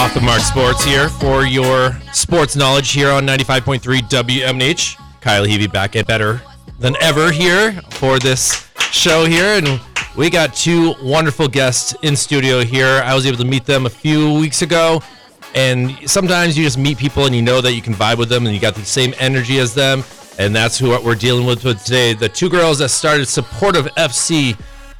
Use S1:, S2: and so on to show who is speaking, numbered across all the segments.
S1: Off the Mark Sports here for your sports knowledge here on 95.3 WMNH. Kyle Heavey back at better than ever here for this show here. And we got two wonderful guests in studio here. I was able to meet them a few weeks ago. And sometimes you just meet people and you know that you can vibe with them and you got the same energy as them. And that's what we're dealing with today. The two girls that started Supportive FC.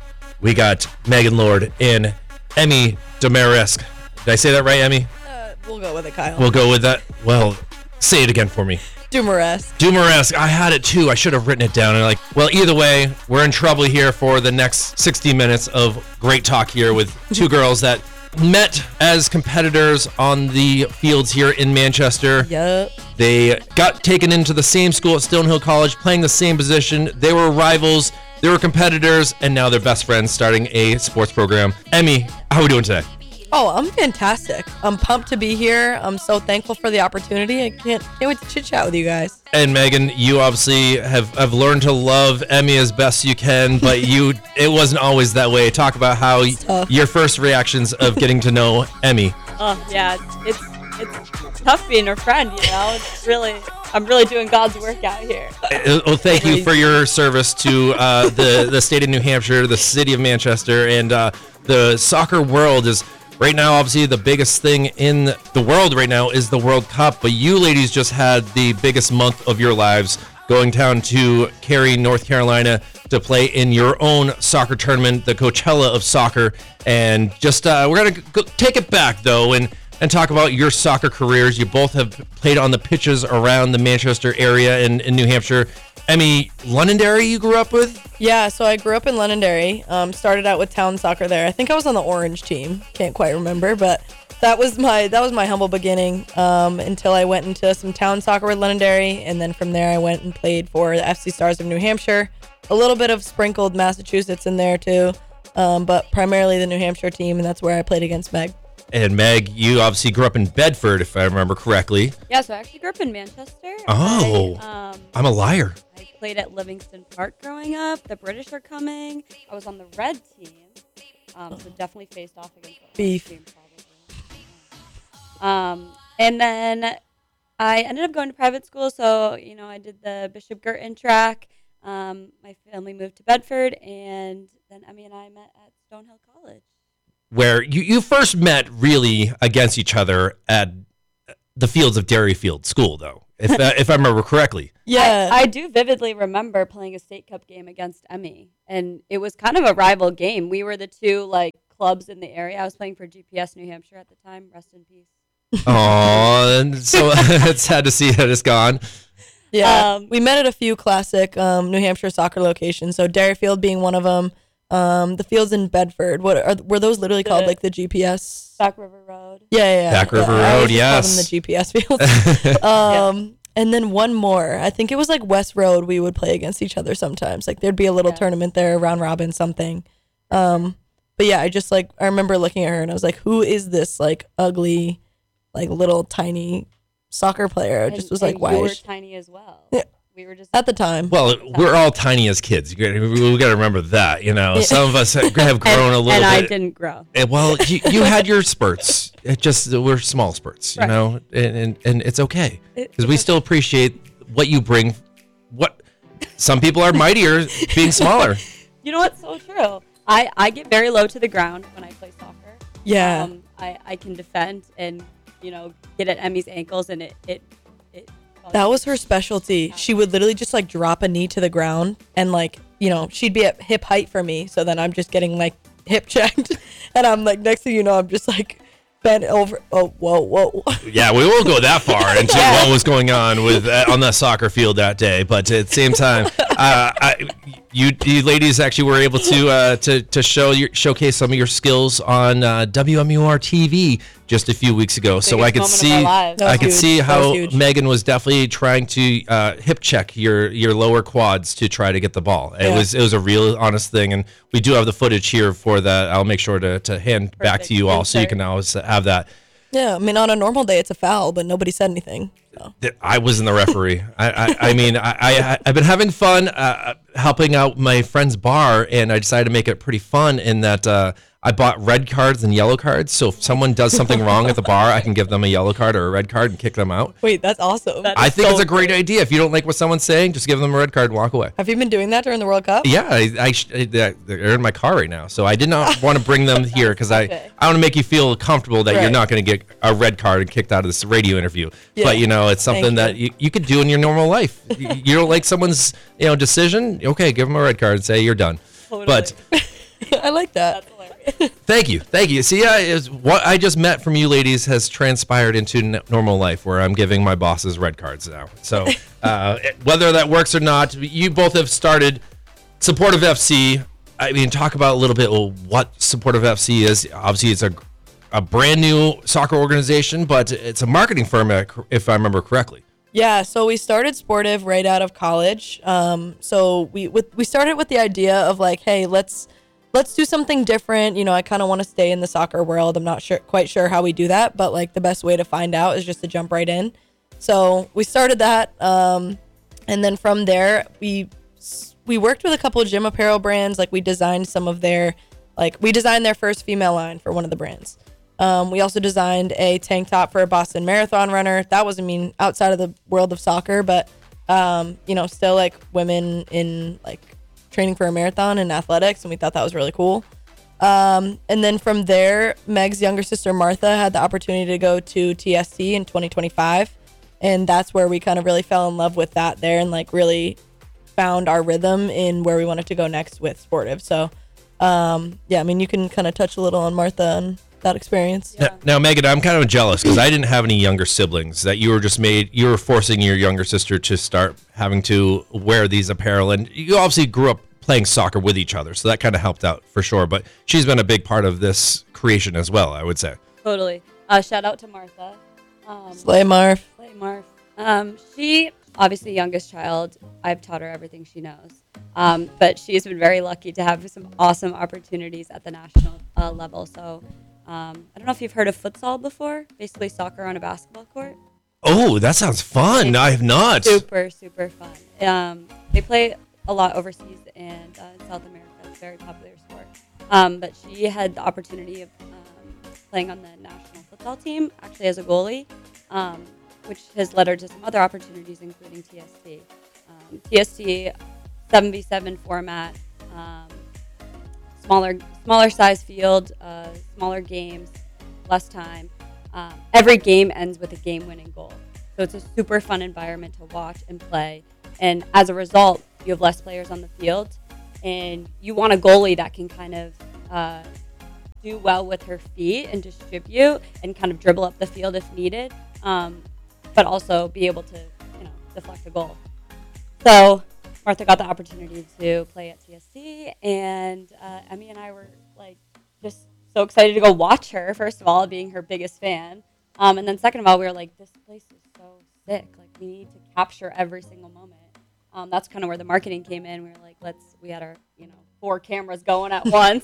S1: We got Megan Lord and Emmy Damaresque. Did I say that right, Emmy?
S2: We'll go with it, Kyle.
S1: We'll go with that. Well, say it again for me.
S2: Damaresque.
S1: I had it too. I should have written it down. And well, either way, we're in trouble here for the next 60 minutes of great talk here with two girls that met as competitors on the fields here in Manchester.
S2: Yep.
S1: They got taken into the same school at Stonehill College, playing the same position. They were rivals. They were competitors, and now they're best friends starting a sports program. Emmy, how are we doing today?
S2: Oh, I'm fantastic. I'm pumped to be here. I'm so thankful for the opportunity. I can't wait to chit chat with you guys.
S1: And Megan, you obviously have learned to love Emmy as best you can, but it wasn't always that way. Talk about how your first reactions of getting to know Emmy.
S3: Oh yeah, it's tough being her friend. You know, I'm really doing God's work out here.
S1: Well, thank you for your service to the state of New Hampshire, the city of Manchester, and the soccer world is. Right now, obviously, the biggest thing in the world right now is the World Cup. But you ladies just had the biggest month of your lives going down to Cary, North Carolina to play in your own soccer tournament, the Coachella of soccer. And just we're going to take it back, though, and talk about your soccer careers. You both have played on the pitches around the Manchester area in New Hampshire. Emmy, Londonderry you grew up with?
S2: Yeah, so I grew up in Londonderry. Started out with town soccer there. I think I was on the orange team. Can't quite remember, but that was my humble beginning until I went into some town soccer with Londonderry, and then from there I went and played for the FC Stars of New Hampshire. A little bit of sprinkled Massachusetts in there too, but primarily the New Hampshire team, and that's where I played against Meg.
S1: And Meg, you obviously grew up in Bedford, if I remember correctly.
S3: Yeah, so I actually grew up in Manchester.
S1: Oh, I'm a liar.
S3: I played at Livingston Park growing up. The British were coming. I was on the red team, so definitely faced off against the
S2: Beef.
S3: team probably. And then I ended up going to private school, so I did the Bishop Girton track. My family moved to Bedford, and then Emmy and I met at Stonehill College.
S1: Where you first met really against each other at the fields of Derryfield School, though, if I remember correctly.
S2: Yeah.
S3: I do vividly remember playing a state cup game against Emmy, and it was kind of a rival game. We were the two clubs in the area. I was playing for GPS New Hampshire at the time. Rest in peace.
S1: Oh, so it's sad to see that it's gone.
S2: Yeah, we met at a few classic New Hampshire soccer locations, so Derryfield being one of them. The fields in Bedford, were those literally called the GPS?
S3: Back River Road.
S2: Yeah.
S1: Back River Road, yes.
S2: I always called them the GPS fields. And then one more. I think it was West Road. We would play against each other sometimes. There'd be a little tournament there, round robin, something. But yeah, I remember looking at her and I was like, who is this ugly, little tiny soccer player? I just was why?
S3: You were tiny as well.
S2: Yeah.
S3: We were just
S2: at the time.
S1: Well, we're all tiny as kids. We got to remember that. Some of us have grown a little bit.
S3: And I didn't grow.
S1: Well, you had your spurts. We're small spurts,
S3: right.
S1: and it's okay because we still appreciate what you bring. What some people are mightier being smaller.
S3: You know what's so true? I get very low to the ground when I play soccer.
S2: Yeah.
S3: I can defend and get at Emmy's ankles, and it
S2: that was her specialty. She would literally just drop a knee to the ground and she'd be at hip height for me. So then I'm just getting hip checked and I'm next thing you know, I'm just bent over. Oh, whoa.
S1: Yeah, we won't go that far into what was going on with on the soccer field that day. But at the same time, you ladies actually were able to showcase some of your skills on WMUR TV just a few weeks ago. So I could see how Megan was definitely trying to hip check your lower quads to try to get the ball. It was a real honest thing, and we do have the footage here for that. I'll make sure to hand back to you all so you can always have that.
S2: Yeah, I mean, on a normal day it's a foul, but nobody said anything. So.
S1: I wasn't the referee. I've been having fun helping out my friend's bar, and I decided to make it pretty fun in that I bought red cards and yellow cards. So if someone does something wrong at the bar, I can give them a yellow card or a red card and kick them out.
S2: Wait, that's awesome.
S1: I think it's a great idea. If you don't like what someone's saying, just give them a red card and walk away.
S2: Have you been doing that during the World Cup?
S1: Yeah, they're in my car right now. So I did not want to bring them here because I want to make you feel comfortable that you're not going to get a red card and kicked out of this radio interview. Yeah. But, it's something that you could do in your normal life. You don't like someone's, decision? Okay, give them a red card and say you're done. Totally. But
S2: I like that.
S3: That's hilarious.
S1: Thank you. See, what I just met from you ladies has transpired into normal life where I'm giving my bosses red cards now. So whether that works or not, you both have started Supportive FC. I mean, talk about a little bit what Supportive FC is. Obviously, it's a brand new soccer organization, but it's a marketing firm, if I remember correctly.
S2: Yeah, so we started Sportive right out of college. So we started with the idea of like, hey, let's do something different. I kind of want to stay in the soccer world. I'm not quite sure how we do that, but like the best way to find out is just to jump right in. So we started that, and then from there we worked with a couple of gym apparel brands. Like we designed we designed their first female line for one of the brands. We also designed a tank top for a Boston Marathon runner. That was, outside of the world of soccer, but, still like women in like training for a marathon and athletics. And we thought that was really cool. And then from there, Meg's younger sister, Martha, had the opportunity to go to TST in 2025. And that's where we kind of really fell in love with that there and like really found our rhythm in where we wanted to go next with Sportive. So, you can kind of touch a little on Martha and that experience.
S1: Yeah. Now, Megan, I'm kind of jealous because I didn't have any younger siblings. That you were forcing your younger sister to start having to wear these apparel, and you obviously grew up playing soccer with each other, so that kind of helped out for sure. But she's been a big part of this creation as well, I would say.
S3: Totally. Shout out to Martha.
S2: Slay Marv.
S3: She obviously youngest child. I've taught her everything she knows. But she's been very lucky to have some awesome opportunities at the national level. So. I don't know if you've heard of futsal before. Basically, soccer on a basketball court.
S1: Oh, that sounds fun. I have not.
S3: Super, super fun. They play a lot overseas and in South America. It's a very popular sport. But she had the opportunity of playing on the national futsal team, actually as a goalie, which has led her to some other opportunities, including TST. TST 7v7 format. Smaller size field, smaller games, less time. Every game ends with a game-winning goal. So it's a super fun environment to watch and play. And as a result, you have less players on the field. And you want a goalie that can kind of do well with her feet and distribute and kind of dribble up the field if needed, but also be able to, deflect a goal. So Martha got the opportunity to play at TSC, and Emmy and I were like just so excited to go watch her. First of all, being her biggest fan, and then second of all, we were like, this place is so sick. Like we need to capture every single moment. That's kind of where the marketing came in. We were like, we had our 4 cameras going at once.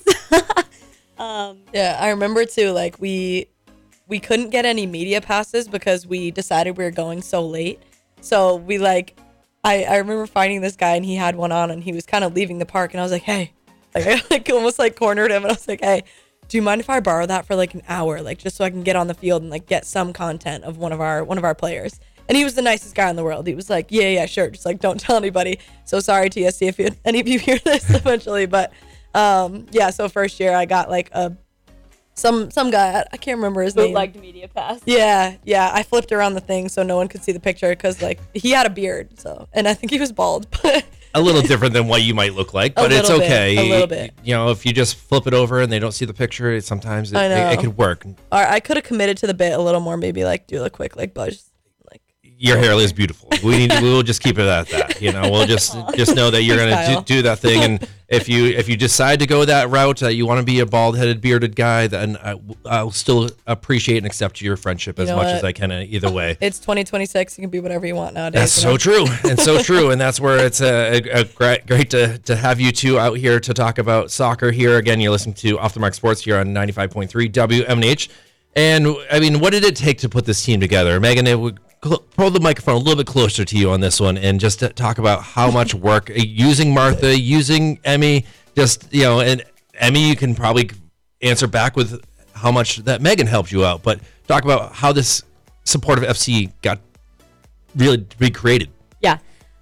S2: Yeah, I remember too. Like we couldn't get any media passes because we decided we were going so late. So we I remember finding this guy and he had one on and he was kind of leaving the park and I was like, hey, I almost cornered him and I was like, hey, do you mind if I borrow that for an hour, just so I can get on the field and get some content of one of our players? And he was the nicest guy in the world. He was like, yeah, sure, just don't tell anybody. So sorry, TSC, if any of you hear this eventually, but so first year I got some guy, I can't remember his name.
S3: Bootlegged media pass.
S2: Yeah. I flipped around the thing so no one could see the picture because he had a beard, and I think he was bald.
S1: A little different than what you might look like, but it's okay.
S2: A little bit.
S1: If you just flip it over and they don't see the picture, sometimes it could work.
S2: Or I could have committed to the bit a little more, maybe do a quick buzz.
S1: Your hair is beautiful. We will just keep it at that. We'll just know that you're going to do that thing. And if you decide to go that route, you want to be a bald-headed, bearded guy, then I'll still appreciate and accept your friendship as much as I can either way.
S2: It's 2026. You can be whatever you want nowadays.
S1: That's so true. And so true. And that's where it's great to have you two out here to talk about soccer here. Again, you're listening to Off the Mark Sports here on 95.3 WMNH. And, what did it take to put this team together? Megan, it would pull the microphone a little bit closer to you on this one and just to talk about how much work using Martha, using Emmy, and Emmy, you can probably answer back with how much that Megan helped you out, but talk about how this Supportive FC got really recreated.
S3: Yeah.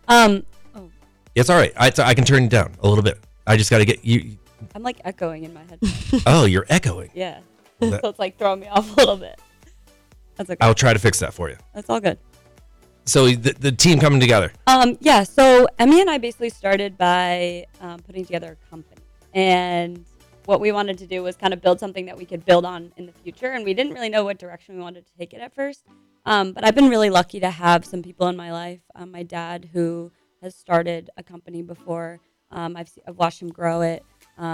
S1: It's all right. I can turn it down a little bit. I just got to get you.
S3: I'm like echoing in my head.
S1: Oh, you're echoing.
S3: Yeah. So it's like throwing me off a little bit. That's okay.
S1: I'll try to fix that for you.
S3: That's all good.
S1: So the team coming together.
S3: Yeah. So Emmy and I basically started by putting together a company, and what we wanted to do was kind of build something that we could build on in the future. And we didn't really know what direction we wanted to take it at first. But I've been really lucky to have some people in my life. My dad, who has started a company before. I've watched him grow it.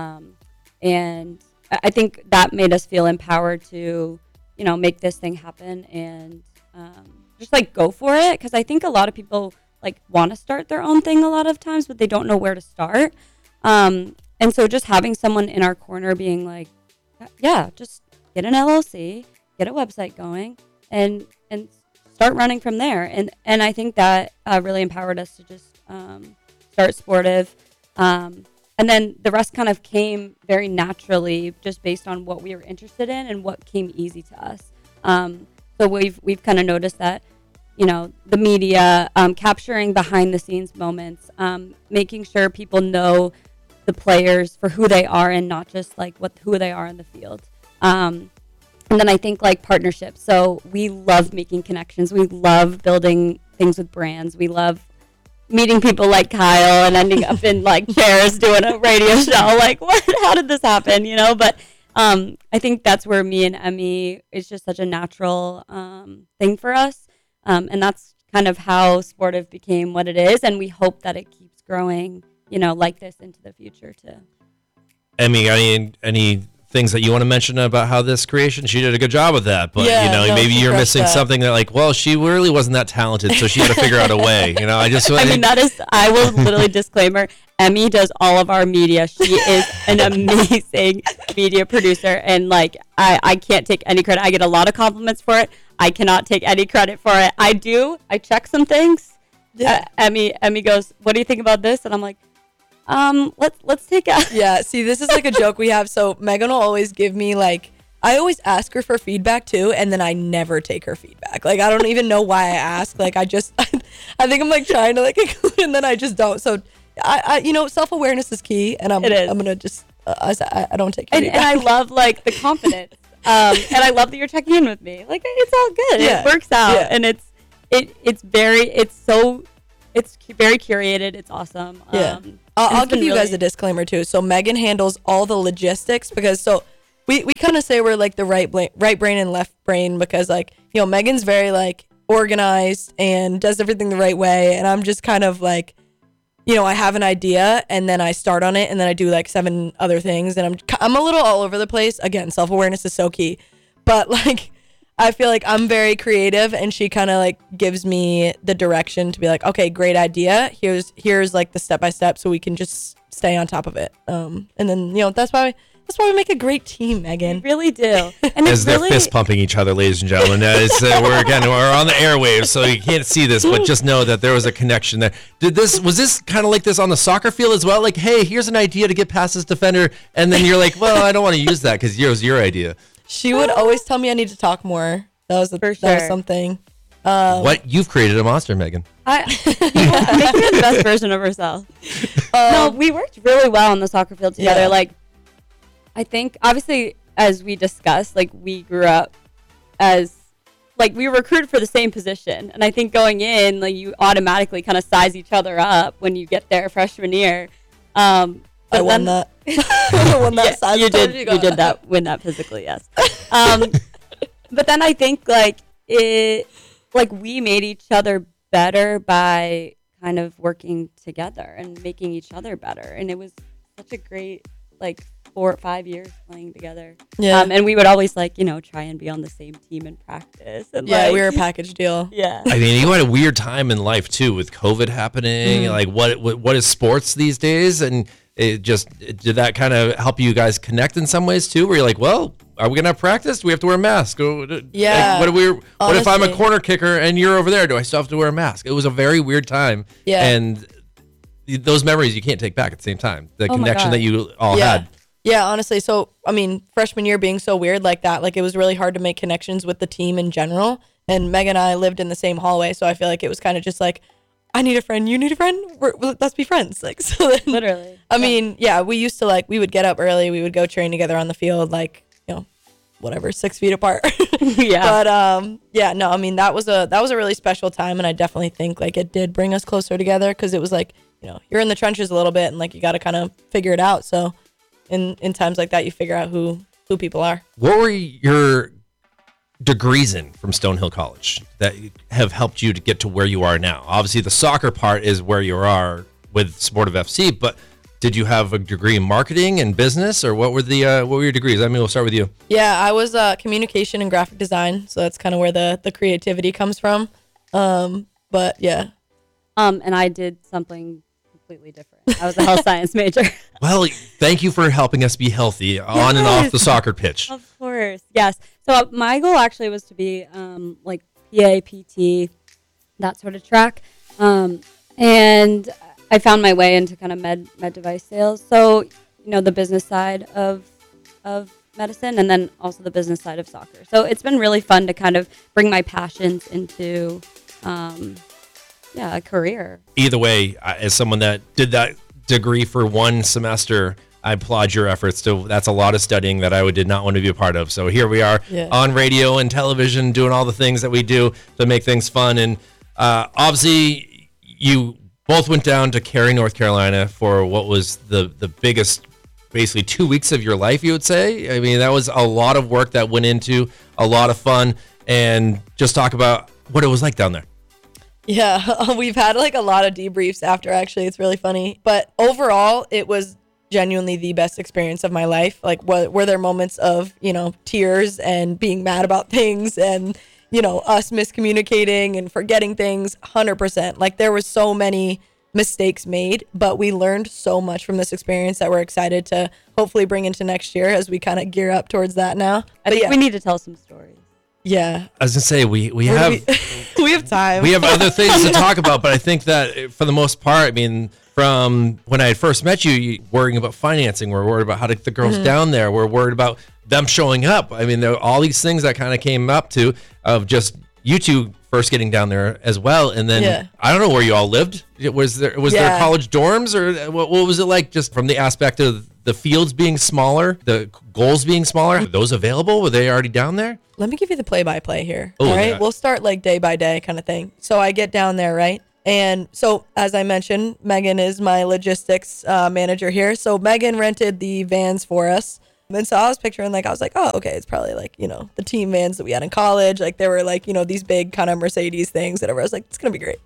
S3: And I think that made us feel empowered to, make this thing happen and just like go for it. Because I think a lot of people like want to start their own thing a lot of times, but they don't know where to start. And so just having someone in our corner being like, yeah, just get an LLC, get a website going, and start running from there. And I think that really empowered us to just start Sportive. And then the rest kind of came very naturally just based on what we were interested in and what came easy to us. So we've kind of noticed that, the media, capturing behind the scenes moments, making sure people know the players for who they are and not just like who they are in the field. And then I think like partnerships. So we love making connections. We love building things with brands. We love meeting people like Kyle and ending up in like chairs doing a radio show. Like, what? How did this happen? But I think that's where me and Emmy is just such a natural thing for us. And that's kind of how Sportive became what it is. And we hope that it keeps growing, like this into the future too.
S1: Emmy, any things that you want to mention about how this creation? She did a good job with that, but maybe you're missing something that like, well, she really wasn't that talented, so she had to figure out a way.
S3: I will literally disclaimer. Emmy does all of our media. She is an amazing media producer, and like I can't take any credit. I get a lot of compliments for it. I cannot take any credit for it. I check some things. Yeah. Emmy goes, "What do you think about this?" And I'm like, let's take a
S2: Yeah, see, this is like a joke we have. So Megan will always give me like, I always ask her for feedback too, and then I never take her feedback. Like, I don't even know why I ask. Like, I think I'm like trying to like include, and then I just don't. So I self-awareness is key, and I'm gonna just I don't take
S3: and I love like the confidence, and I love that you're checking in with me. Like, it's all good. Yeah. It works out, and it's very curated. It's awesome.
S2: Yeah. I'll give you guys a disclaimer too. So Megan handles all the logistics because we kind of say we're like the right brain and left brain because like, Megan's very like organized and does everything the right way. And I'm just kind of like, I have an idea and then I start on it and then I do like 7 other things and I'm a little all over the place. Again, self-awareness is so key, but like, I feel like I'm very creative and she kind of like gives me the direction to be like, okay, great idea. Here's like the step-by-step so we can just stay on top of it. And then, that's why we make a great team, Megan.
S3: We really do. And
S1: as they're fist pumping each other, ladies and gentlemen. We're on the airwaves, so you can't see this, but just know that there was a connection there. Was this kind of like this on the soccer field as well? Like, hey, here's an idea to get past this defender, and then you're like, well, I don't want to use that because it was your idea.
S2: She would always tell me I need to talk more. That was something.
S1: What? You've created a monster, Megan.
S3: Making her the best version of herself. No, we worked really well on the soccer field together. Yeah. Like, I think, obviously, as we discussed, like, we grew up as, like, we were recruited for the same position. And I think going in, like, you automatically kind of size each other up when you get there freshman year.
S2: I won that. I won that size.
S3: You did win that physically, yes. But then I think, like, we made each other better by kind of working together and making each other better. And it was such a great, like, 4 or 5 years playing together. Yeah. And we would always like, try and be on the same team in practice. And
S2: we were a package deal.
S3: Yeah.
S1: I mean, you had a weird time in life too with COVID happening. Like what is sports these days? And did that kind of help you guys connect in some ways too? Where you're like, well, are we gonna have practice? Do we have to wear a mask?
S2: Yeah.
S1: Like, what if I'm a corner kicker and you're over there? Do I still have to wear a mask? It was a very weird time. Yeah. And those memories you can't take back at the same time. The connection that you all had.
S2: Yeah, honestly. So, I mean, freshman year being so weird like that, like it was really hard to make connections with the team in general. And Meg and I lived in the same hallway. So I feel like it was kind of just like, I need a friend. You need a friend. Let's be friends. Like, so then,
S3: Literally.
S2: I mean, yeah, we used to like, we would get up early. We would go train together on the field, like, you know, whatever, 6 feet apart.
S3: Yeah.
S2: But, yeah, no, I mean, that was a really special time. And I definitely think like it did bring us closer together because it was like, you know, you're in the trenches a little bit and like you got to kind of figure it out. So in times like that, you figure out who people are.
S1: What were your degrees in from Stonehill College that have helped you to get to where you are now? Obviously, the soccer part is where you are with Sportive FC, but did you have a degree in marketing and business, or what were your degrees? I mean, we'll start with you.
S2: Yeah, I was communication and graphic design, so that's kind of where the creativity comes from. But yeah.
S3: And I did something completely different. I was a health science major.
S1: Well, thank you for helping us be healthy on and off the soccer pitch.
S3: Of course, yes. So my goal actually was to be like PA, PT, that sort of track. And I found my way into kind of med device sales. So, you know, the business side of medicine and then also the business side of soccer. So it's been really fun to kind of bring my passions into a career.
S1: Either way, as someone that did that degree for one semester, I applaud your efforts. That's a lot of studying that I did not want to be a part of. So here we are on radio and television doing all the things that we do to make things fun. And obviously, you both went down to Cary, North Carolina for what was the biggest, basically 2 weeks of your life, you would say. I mean, that was a lot of work that went into a lot of fun. And just talk about what it was like down there.
S2: Yeah, we've had like a lot of debriefs after, actually. It's really funny. But overall, it was genuinely the best experience of my life. Like, were there moments of, you know, tears and being mad about things and, you know, us miscommunicating and forgetting things? 100%. Like, there was so many mistakes made, but we learned so much from this experience that we're excited to hopefully bring into next year as we kind of gear up towards that now.
S3: I think we need to tell some stories.
S2: Yeah.
S1: I was going to say, we have...
S2: we have time.
S1: We have other things to talk about, but I think that for the most part, I mean, from when I had first met you, worrying about financing, we're worried about how to get the girls down there. We're worried about them showing up. I mean, there are all these things that kind of came up to of just you two first getting down there as well. And then I don't know where you all lived. Was there college dorms, or what was it like just from the aspect of the fields being smaller, the goals being smaller? Are those available? Were they already down there?
S2: Let me give you the play-by-play here. All right, we'll start like day by day kind of thing. So I get down there, right? And so, as I mentioned, Megan is my logistics manager here. So Megan rented the vans for us. And so I was picturing, like, I was like, oh, okay, it's probably like, you know, the team vans that we had in college. Like, they were like, you know, these big kind of Mercedes things, whatever. I was like, it's going to be great.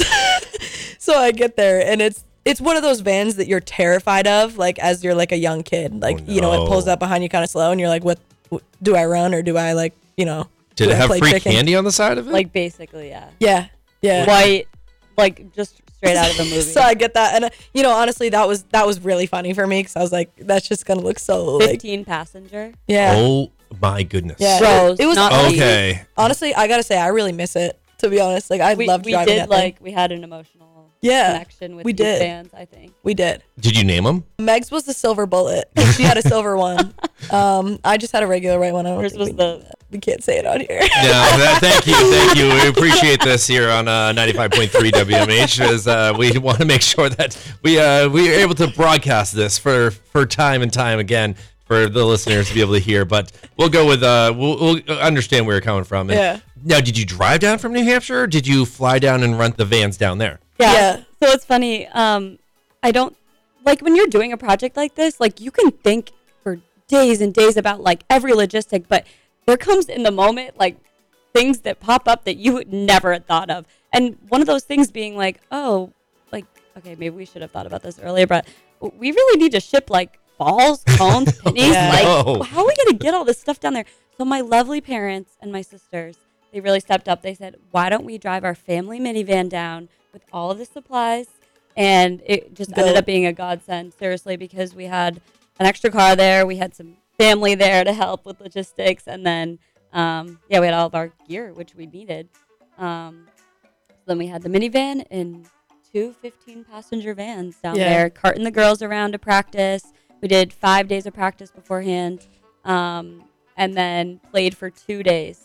S2: So I get there, and it's one of those vans that you're terrified of, like, as you're like a young kid. Like, you know, it pulls up behind you kind of slow, and you're like, what do I run, or do I, like, you know,
S1: did it have free candy on the side of it?
S3: Like, basically, yeah.
S2: Yeah.
S3: White, like, just straight out of the movie.
S2: So I get that, and you know, honestly, that was really funny for me because I was like, that's just gonna look so
S3: 15 passenger.
S2: Yeah.
S1: Oh my goodness.
S2: Yeah.
S3: Bros,
S2: it was
S3: not
S1: okay.
S2: Honestly, I gotta say, I really miss it. To be honest, like I loved driving that thing.
S3: We had an emotional connection with these fans, I think.
S2: We did.
S1: Did you name them?
S2: Meg's was the silver bullet. She had a silver one. I just had a regular white one.
S3: Hers was
S2: we can't say it on here.
S1: No, thank you. We appreciate this here on 95.3 WMH, as we want to make sure that we are able to broadcast this for time and time again for the listeners to be able to hear. But we'll go with we'll understand where you're coming from. And now, did you drive down from New Hampshire, or did you fly down and rent the vans down there?
S3: Yeah. So it's funny. I don't like when you're doing a project like this. Like, you can think for days and days about like every logistic, but there comes in the moment like things that pop up that you would never have thought of. And one of those things being like, oh, like, okay, maybe we should have thought about this earlier, but we really need to ship like balls, cones, pennies. Like, how are we gonna get all this stuff down there? So my lovely parents and my sisters, they really stepped up. They said, why don't we drive our family minivan down with all of the supplies? And it just ended up being a godsend, seriously, because we had an extra car there. We had some family there to help with logistics. And then, we had all of our gear, which we needed. So then we had the minivan and two 15-passenger vans down there, carting the girls around to practice, We did 5 days of practice beforehand, and then played for 2 days.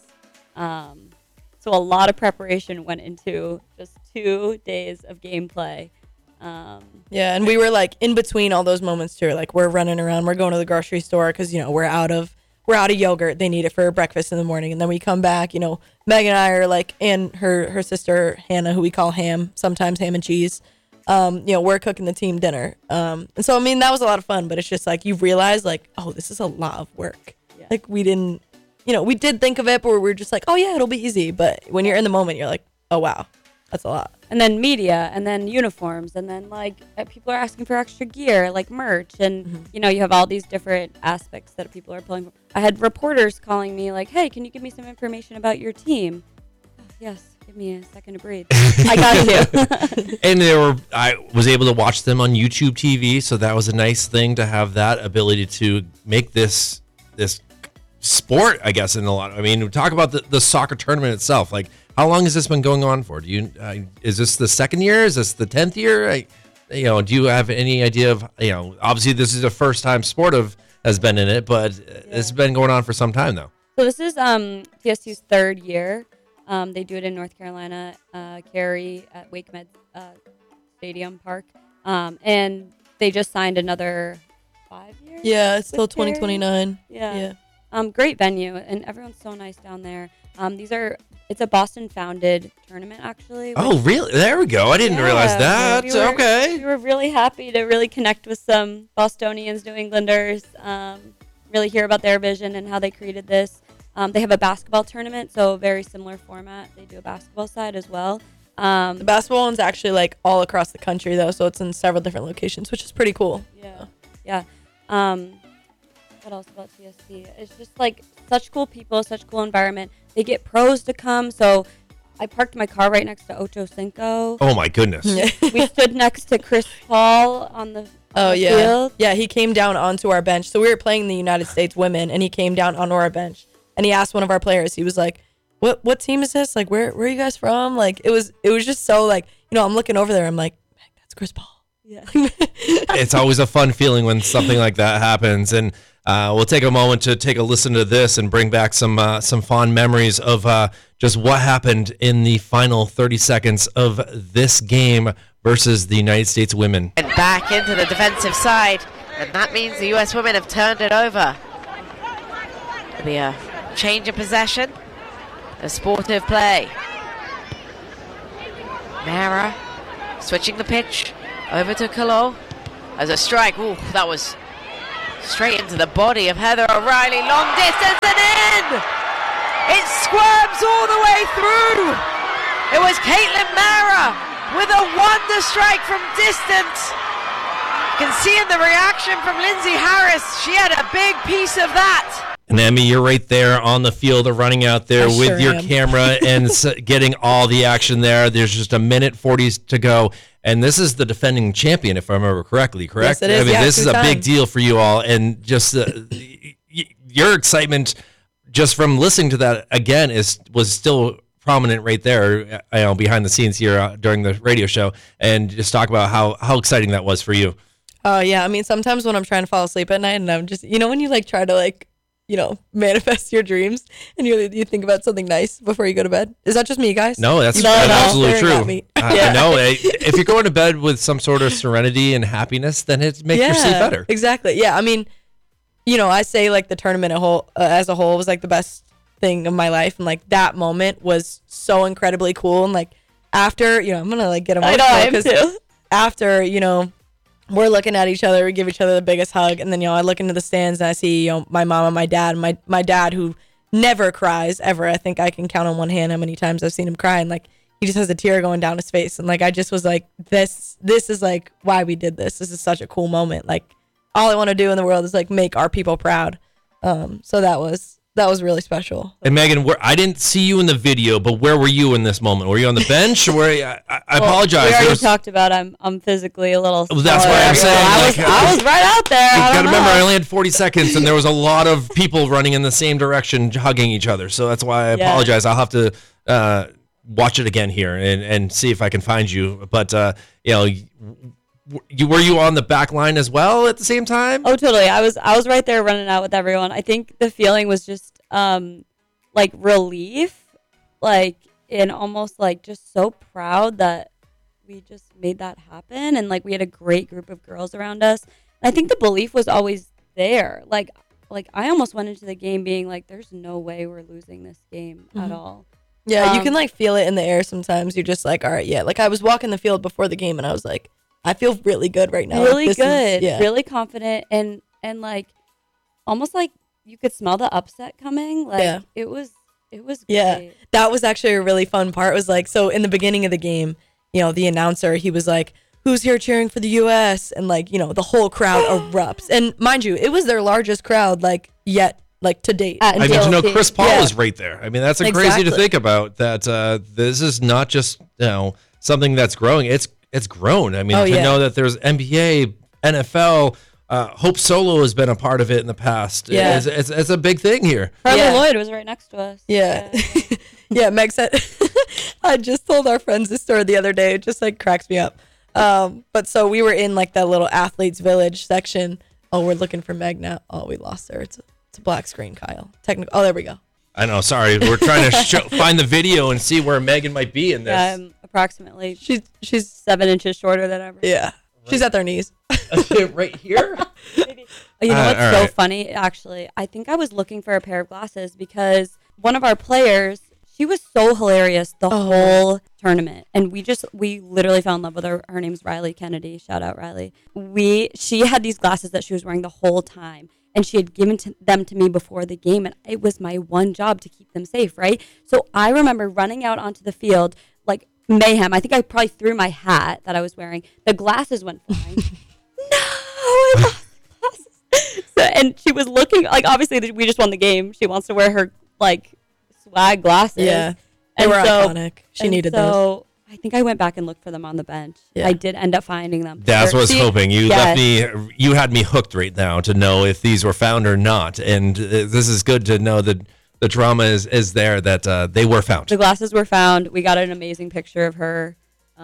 S3: So a lot of preparation went into just 2 days of gameplay.
S2: Yeah, and we were like in between all those moments too. Like we're running around, we're going to the grocery store because we're out of yogurt. They need it for breakfast in the morning, and then we come back. Meg and I are like, and her sister Hannah, who we call Ham, sometimes Ham and Cheese. We're cooking the team dinner. And so I mean that was a lot of fun, but it's just like you realize like, oh, this is a lot of work. Yeah. Like we didn't, we did think of it, but we were just like, oh yeah, it'll be easy. But when you're in the moment, you're like, oh wow, that's a lot.
S3: And then media, and then uniforms, and then like people are asking for extra gear, like merch, and you have all these different aspects that people are pulling from. I had reporters calling me like, "Hey, can you give me some information about your team?" Oh, yes, give me a second to breathe. I got you.
S1: And I was able to watch them on YouTube TV, so that was a nice thing to have that ability to make this sport, I guess, in a lot. I mean, talk about the soccer tournament itself, like. How long has this been going on for? Is this the second year? Is this the 10th year? Do you have any idea of, obviously this is the first time Sportive has been in it, but it's been going on for some time though.
S3: So this is TSU's third year. They do it in North Carolina, Cary at Wake Med Stadium Park. And they just signed another 5 years.
S2: Yeah, it's till 2029.
S3: Yeah. Great venue, and everyone's so nice down there. It's a Boston-founded tournament, actually.
S1: Oh, really? There we go. I didn't realize that. Okay.
S3: We were really happy to really connect with some Bostonians, New Englanders, really hear about their vision and how they created this. They have a basketball tournament, so a very similar format. They do a basketball side as well.
S2: The basketball one's actually like all across the country, though, so it's in several different locations, which is pretty cool.
S3: Yeah. What else about TSC? It's just like such cool people, such cool environment. They get pros to come. So I parked my car right next to Ocho Cinco.
S1: Oh my goodness.
S3: We stood next to Chris Paul on the field.
S2: Yeah, he came down onto our bench. So we were playing the United States women, and he came down onto our bench. And he asked one of our players, he was like, what team is this? Like, where are you guys from? Like, it was just so like, I'm looking over there. I'm like, that's Chris Paul.
S3: Yeah.
S1: It's always a fun feeling when something like that happens. And we'll take a moment to take a listen to this and bring back some fond memories of just what happened in the final 30 seconds of this game versus the United States women.
S4: And back into the defensive side, and that means the U.S. women have turned it over. The change of possession, a sportive play. Mara switching the pitch over to Kalo as a strike. Ooh, that was straight into the body of Heather O'Reilly. Long distance and in! It squirms all the way through! It was Caitlin Mara with a wonder strike from distance. You can see in the reaction from Lindsay Harris, she had a big piece of that.
S1: And Emmy, you're right there on the field, running out there with your camera and getting all the action there. There's just a minute 40 to go. And this is the defending champion, if I remember correctly, correct?
S2: Yes, it is.
S1: I mean,
S2: yeah,
S1: this is a big deal for you all. And just your excitement just from listening to that again was still prominent right there, behind the scenes here during the radio show. And just talk about how exciting that was for you.
S2: Oh, yeah. I mean, sometimes when I'm trying to fall asleep at night and I'm just, when you like try to like, manifest your dreams and you think about something nice before you go to bed. Is that just me, guys?
S1: No, that's absolutely true.
S2: Yeah.
S1: No, if you're going to bed with some sort of serenity and happiness, then it makes your sleep better.
S2: Exactly. Yeah. I mean, I say like the tournament as a whole was like the best thing of my life. And like that moment was so incredibly cool. And like after, I'm going to like get emotional.
S3: I know, I am too.
S2: After, we're looking at each other, we give each other the biggest hug, and then I look into the stands and I see my mom and my dad. My dad, who never cries ever. I think I can count on one hand how many times I've seen him cry, and like he just has a tear going down his face. And like I just was like, this is like why we did this. This is such a cool moment. Like all I want to do in the world is like make our people proud. So that was really special.
S1: And Megan, I didn't see you in the video, but where were you in this moment? Were you on the bench? Or I apologize.
S3: We already talked about I'm physically a little.
S1: That's what I'm saying.
S3: I was right out there.
S1: You got to remember, I only had 40 seconds, and there was a lot of people running in the same direction, hugging each other. So that's why I apologize. I'll have to watch it again here and see if I can find you. But were you on the back line as well at the same time?
S3: Oh, totally. I was right there running out with everyone. I think the feeling was just like relief, like, and almost like just so proud that we just made that happen, and like we had a great group of girls around us. And I think the belief was always there. Like I almost went into the game being like, there's no way we're losing this game at all.
S2: Yeah, you can like feel it in the air sometimes. You're just like, all right, yeah. Like I was walking the field before the game and I was like, I feel really good right now.
S3: Really
S2: Like,
S3: good,
S2: yeah.
S3: really confident, and like almost like you could smell the upset coming. Like
S2: Yeah.
S3: it was
S2: Yeah,
S3: great.
S2: that was actually a really fun part. Was like, so in the beginning of the game, you know, the announcer, he was like, who's here cheering for the U.S.? And like, you know, the whole crowd erupts. And mind you, it was their largest crowd like yet, like to date.
S3: At
S1: I mean, to know
S3: DLT.
S1: Chris Paul
S2: Yeah.
S1: is right there. I mean, that's crazy to
S2: Exactly.
S1: think about. That this is not just something that's growing. It's grown. I mean,
S2: Oh,
S1: to
S2: yeah.
S1: know that there's NBA, NFL, Hope Solo has been a part of it in the past.
S2: Yeah.
S1: It's a big thing here.
S3: Carla
S2: Yeah.
S3: Lloyd was right next to us.
S2: Yeah. Yeah, Meg said, I just told our friends this story the other day. It just like cracks me up. But so we were in like that little athletes village section. Oh, we're looking for Meg now. Oh, we lost her. It's a black screen, Kyle. Technical. Oh, there we go.
S1: I know. Sorry, we're trying to find the video and see where Megan might be in
S3: Yeah,
S1: this.
S3: I'm approximately
S2: She's
S3: 7 inches shorter than ever.
S2: yeah. She's at their knees.
S1: Right here.
S3: You know what's
S1: all
S3: so
S1: right.
S3: funny? Actually, I think I was looking for a pair of glasses because one of our players, she was so hilarious the whole tournament, and we literally fell in love with her. Her name's Riley Kennedy. Shout out Riley. She had these glasses that she was wearing the whole time, and she had given them to me before the game, and it was my one job to keep them safe, right? So I remember running out onto the field like mayhem. I think I probably threw my hat that I was wearing. The glasses went flying. No, I lost the glasses. So, and she was looking like, obviously we just won the game. She wants to wear her like swag glasses.
S2: Yeah. They
S3: And
S2: were
S3: so-
S2: iconic. She
S3: and
S2: needed those.
S3: so I think I went back and looked for them on the bench.
S2: Yeah.
S3: I did end up finding them.
S1: That's what I was
S3: See-
S1: hoping. You
S3: Yes.
S1: left me. You had me hooked right now to know if these were found or not. And this is good to know that the drama is there that they were found.
S3: The glasses were found. We got an amazing picture of her.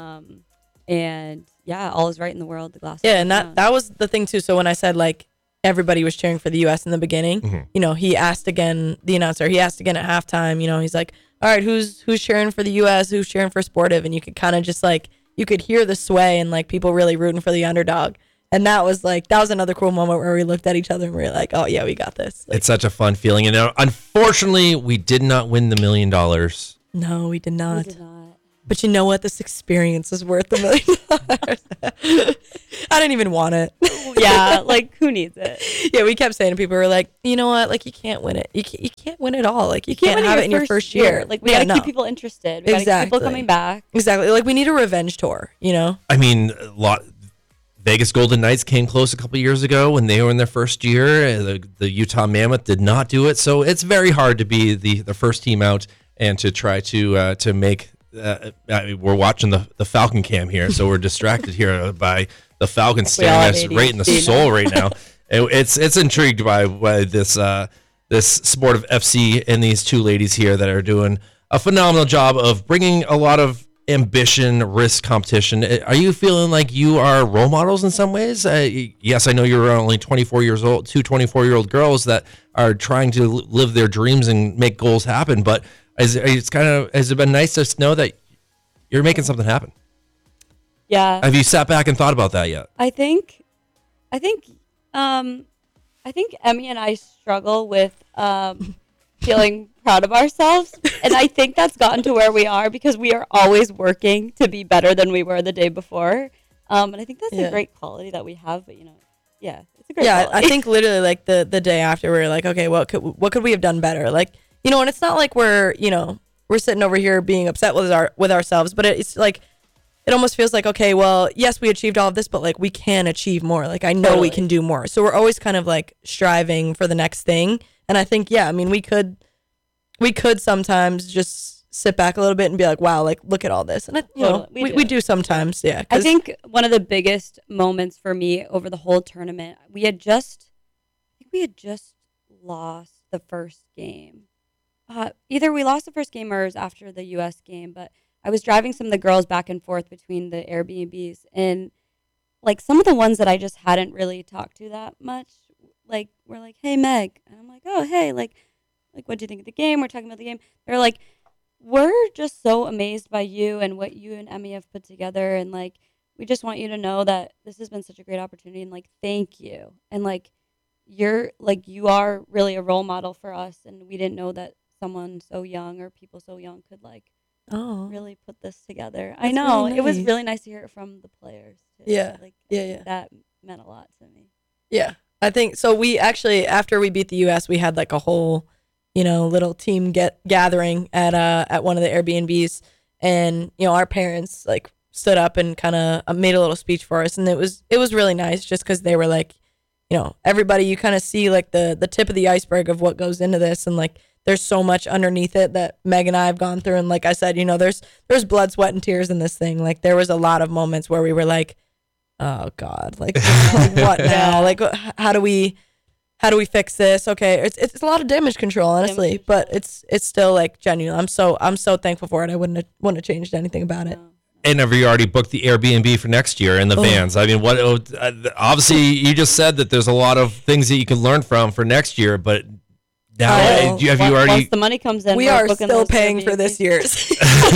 S3: And yeah, all is right in the world. The glasses.
S2: Yeah,
S3: were
S2: and
S3: found.
S2: that was the thing too. So when I said like everybody was cheering for the U.S. in the beginning, you know, he asked again, the announcer, he asked again at halftime. You know, he's like, "All right, who's cheering for the U.S.? Who's cheering for Sportive?" And you could kind of just like you could hear the sway and like people really rooting for the underdog. And that was another cool moment where we looked at each other and we were like, "Oh yeah, we got this." Like,
S1: It's such a fun feeling. And unfortunately, we did not win the $1 million.
S2: no, we did
S3: We
S2: not.
S3: did not.
S2: But you know what? This experience is worth $1 million. I didn't even want it.
S3: Yeah, like who needs it?
S2: Yeah, we kept saying to people, we were like, you know what? Like, you can't win it. You can't win it all. Like, you can't
S3: win
S2: have it in your first year.
S3: Like we
S2: Yeah,
S3: gotta
S2: no.
S3: keep people interested. We gotta keep people
S2: Exactly.
S3: coming back.
S2: Exactly. Like, we need a revenge tour, you know?
S1: I mean, Vegas Golden Knights came close a couple years ago when they were in their first year. The Utah Mammoth did not do it, so it's very hard to be the first team out and to try to make. I mean, we're watching the Falcon cam here, so we're distracted here by the Falcon
S3: all
S1: staring at
S3: have
S1: us right in the
S3: ADHD now.
S1: soul right now. It's intrigued by this Sportive FC and these two ladies here that are doing a phenomenal job of bringing a lot of ambition, risk, competition. Are you feeling like you are role models in some ways? Yes, I know you're only 24 years old, two 24-year-old girls that are trying to live their dreams and make goals happen. But has it been nice to know that you're making something happen?
S3: Yeah.
S1: Have you sat back and thought about that yet?
S3: I think Emmy and I struggle with feeling proud of ourselves, and I think that's gotten to where we are because we are always working to be better than we were the day before. And I think that's
S2: Yeah.
S3: a great quality that we have. But it's a great.
S2: Yeah,
S3: quality.
S2: I think literally like the day after we were like, okay, what could we have done better? Like, you know, and it's not like we're sitting over here being upset with ourselves, but it's like it almost feels like, okay, well, yes, we achieved all of this, but like we can achieve more. Like I know we
S3: Totally.
S2: can do more. So we're always kind of like striving for the next thing. And I think, yeah, I mean, we could sometimes just sit back a little bit and be like, wow, like look at all this. And
S3: Totally.
S2: we do sometimes, yeah.
S3: I
S2: 'cause-
S3: think one of the biggest moments for me over the whole tournament, we had just lost the first game. Either we lost the first game or it was after the U.S. game, but I was driving some of the girls back and forth between the Airbnbs, and like some of the ones that I just hadn't really talked to that much, like were like, "Hey Meg," and I'm like, "Oh hey, like what do you think of the game?" We're talking about the game. They're like, "We're just so amazed by you and what you and Emmy have put together, and like we just want you to know that this has been such a great opportunity, and like thank you, and like you are really a role model for us, and we didn't know that someone so young or people so young could like."
S2: Oh,
S3: Really put this together.
S2: That's
S3: I know
S2: really
S3: it was
S2: nice.
S3: really nice to hear it from the players too.
S2: Yeah.
S3: Like
S2: Yeah,
S3: I think
S2: yeah.
S3: that meant a lot to me.
S2: Yeah, I think so. We actually, after we beat the U.S., we had like a whole, little team gathering at one of the Airbnbs, and our parents like stood up and kind of made a little speech for us, and it was really nice just because they were like, everybody, you kind of see like the tip of the iceberg of what goes into this, and like there's so much underneath it that Meg and I have gone through, and like I said, there's blood, sweat, and tears in this thing. Like there was a lot of moments where we were like, oh God, like what now? Like how do we fix this? Okay, it's a lot of damage control, honestly, but it's still like genuine. I'm so thankful for it. I wouldn't have changed anything about it.
S1: And have you already booked the Airbnb for next year and the vans? I mean, what? Obviously, you just said that there's a lot of things that you can learn from for next year, but now have you already?
S3: Once the money comes in,
S2: We
S3: we're
S2: are
S3: booking
S2: still
S3: those
S2: paying for
S3: Airbnbs.
S2: this year's.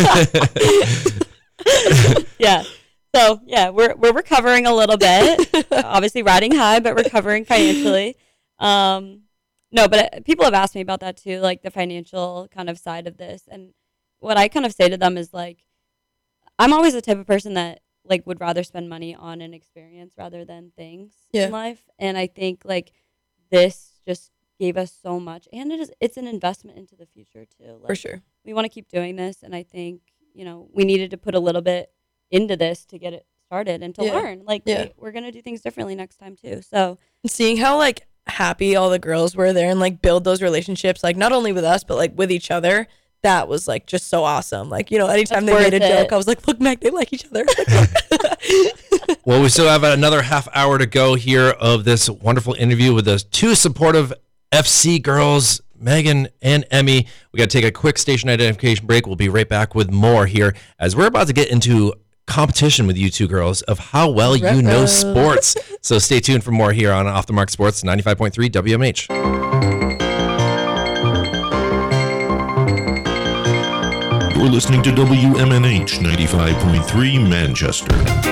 S3: Yeah. So yeah, we're recovering a little bit. Obviously riding high, but recovering financially. No, but people have asked me about that too, like the financial kind of side of this. And what I kind of say to them is like, I'm always the type of person that like would rather spend money on an experience rather than things in life. And I think like this just gave us so much, and it's an investment into the future too. Like,
S2: For sure.
S3: we want to keep doing this, and I think we needed to put a little bit into this to get it started and to learn. Like we're gonna do things differently next time too. So
S2: Seeing how like happy all the girls were there and like build those relationships, like not only with us but like with each other, that was like just so awesome. Like anytime
S3: That's
S2: they made a
S3: worth
S2: joke,
S3: it.
S2: I was like, look, Meg, they like each other.
S1: Well, we still have another half hour to go here of this wonderful interview with the two supportive FC girls, Megan and Emmy. We got to take a quick station identification break. We'll be right back with more here as we're about to get into competition with you two girls of how well you know sports. So stay tuned for more here on Off the Mark Sports 95.3 WMH.
S5: You're listening to WMNH 95.3 Manchester.